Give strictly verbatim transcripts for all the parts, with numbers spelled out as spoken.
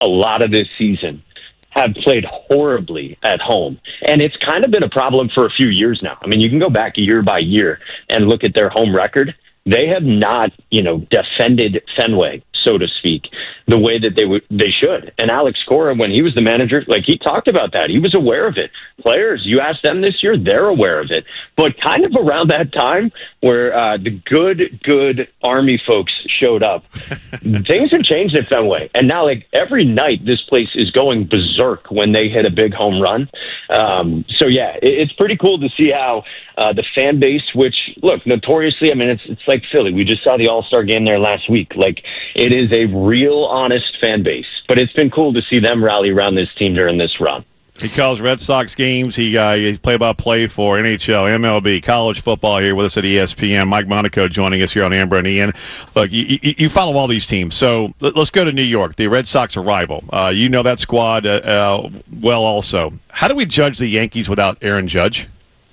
a lot of this season have played horribly at home. And it's kind of been a problem for a few years now. I mean, you can go back year by year and look at their home record. They have not, you know, defended Fenway, so to speak, the way that they would they should. And Alex Cora, when he was the manager, like he talked about that. He was aware of it. Players, you ask them this year, they're aware of it. But kind of around that time where uh, the good, good Army folks showed up, things have changed at Fenway. And now, like, every night this place is going berserk when they hit a big home run. Um, so, yeah, it, it's pretty cool to see how uh, the fan base, which, look, notoriously, I mean, it's it's like Philly. We just saw the All-Star game there last week. Like, it is a real, honest fan base. But it's been cool to see them rally around this team during this run. He calls Red Sox games. He uh, he's play-by-play for N H L, M L B, college football here with us at E S P N. Mike Monaco joining us here on Amber and Ian. Look, you, you, you follow all these teams. So let's go to New York. The Red Sox are rival. Uh, you know that squad uh, uh, well also. How do we judge the Yankees without Aaron Judge?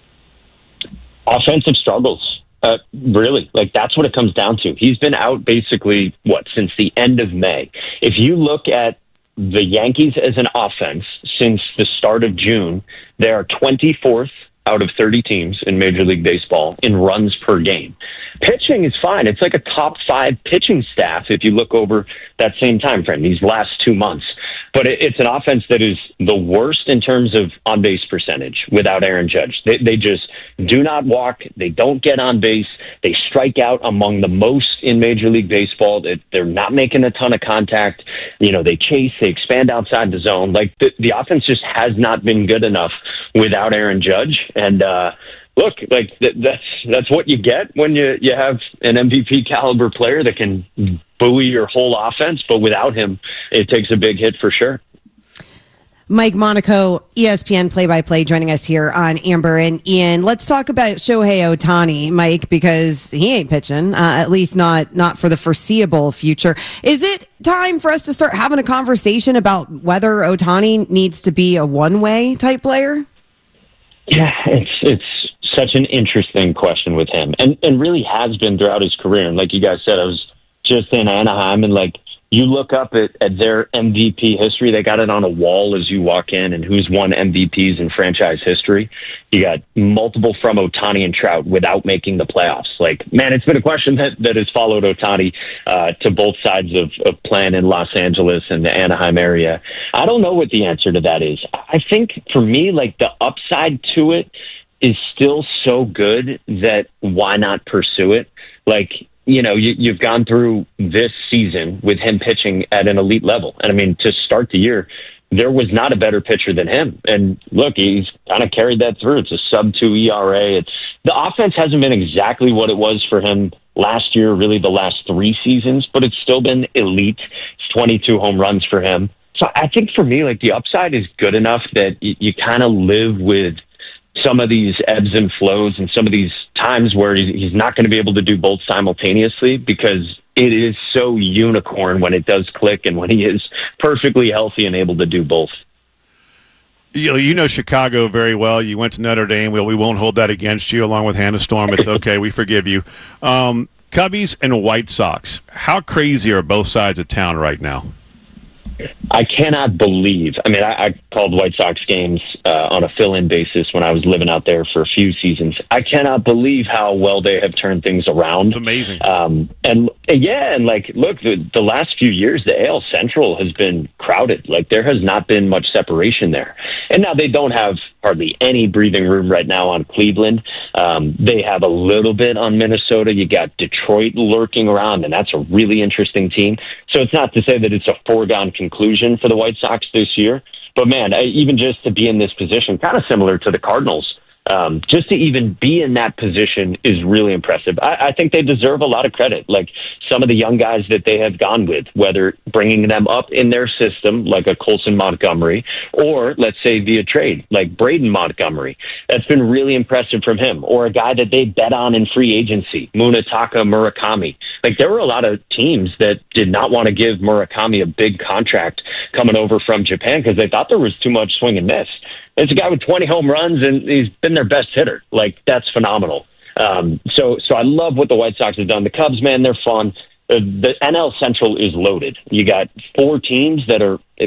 Offensive struggles. Uh, really, like that's what it comes down to. He's been out basically, what, since the end of May. If you look at the Yankees as an offense since the start of June, they are twenty-fourth out of thirty teams in Major League Baseball in runs per game. Pitching is fine. It's like a top five pitching staff if you look over that same time frame, these last two months. But it, it's an offense that is the worst in terms of on-base percentage without Aaron Judge. They, they just do not walk. They don't get on base. They strike out among the most in Major League Baseball. They, they're not making a ton of contact. You know, they chase, they expand outside the zone. Like the, the offense just has not been good enough without Aaron Judge. And, uh, Look, like th- that's that's what you get when you, you have an M V P caliber player that can buoy your whole offense. But without him, it takes a big hit for sure. Mike Monaco, E S P N play-by-play, joining us here on Amber and Ian. Let's talk about Shohei Ohtani, Mike, because he ain't pitching, uh, at least not not for the foreseeable future. Is it time for us to start having a conversation about whether Ohtani needs to be a one-way type player? Yeah, it's it's such an interesting question with him, and and really has been throughout his career. And like you guys said, I was just in Anaheim, and like you look up at, at their M V P history, they got it on a wall as you walk in, and who's won M V Ps in franchise history. You got multiple from Ohtani and Trout without making the playoffs. Like, man, it's been a question that, that has followed Ohtani uh, to both sides of, of playing in Los Angeles and the Anaheim area. I don't know what the answer to that is. I think for me, like the upside to it is still so good that why not pursue it? Like, you know, you, you've gone through this season with him pitching at an elite level. And I mean, to start the year, there was not a better pitcher than him. And look, he's kind of carried that through. It's a sub two E R A. It's, the offense hasn't been exactly what it was for him last year, really the last three seasons, but it's still been elite. It's twenty-two home runs for him. So I think for me, like the upside is good enough that you, you kind of live with some of these ebbs and flows and some of these times where he's not going to be able to do both simultaneously, because it is so unicorn when it does click and when he is perfectly healthy and able to do both. You know, you know Chicago very well. You went to Notre Dame. We, we won't hold that against you, along with Hannah Storm. It's okay. We forgive you. Um, Cubbies and White Sox. How crazy are both sides of town right now? I cannot believe. I mean, I, I called White Sox games uh, on a fill-in basis when I was living out there for a few seasons. I cannot believe how well they have turned things around. It's amazing. Um, and, and yeah, and like, look, the, the last few years, the A L Central has been crowded. Like, there has not been much separation there. And now they don't have hardly any breathing room right now on Cleveland. Um, they have a little bit on Minnesota. You got Detroit lurking around, and that's a really interesting team. So it's not to say that it's a foregone conclusion for the White Sox this year. But, man, I, even just to be in this position, kind of similar to the Cardinals, Um, just to even be in that position is really impressive. I, I think they deserve a lot of credit. Like some of the young guys that they have gone with, whether bringing them up in their system, like a Colson Montgomery, or let's say via trade, like Braden Montgomery. That's been really impressive from him. Or a guy that they bet on in free agency, Munetaka Murakami. Like there were a lot of teams that did not want to give Murakami a big contract coming over from Japan because they thought there was too much swing and miss. It's a guy with twenty home runs, and he's been their best hitter. Like, that's phenomenal. Um, so so I love what the White Sox have done. The Cubs, man, they're fun. uh, the N L Central is loaded. You got four teams that are